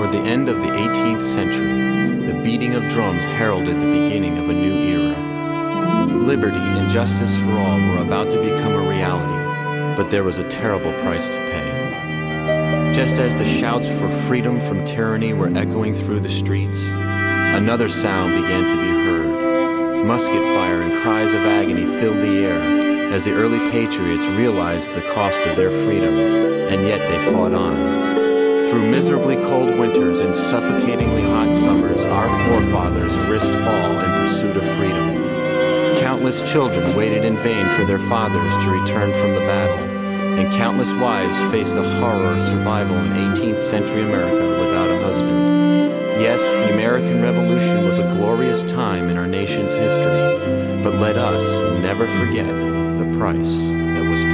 Toward the end of the 18th century, the beating of drums heralded the beginning of a new era. Liberty and justice for all were about to become a reality, but there was a terrible price to pay. Just as the shouts for freedom from tyranny were echoing through the streets, another sound began to be heard. Musket fire and cries of agony filled the air as the early patriots realized the cost of their freedom, and yet they fought on. Through miserably cold winters and suffocatingly hot summers, our forefathers risked all in pursuit of freedom. Countless children waited in vain for their fathers to return from the battle, and countless wives faced the horror of survival in 18th century America without a husband. Yes, the American Revolution was a glorious time in our nation's history, but let us never forget the price that was paid.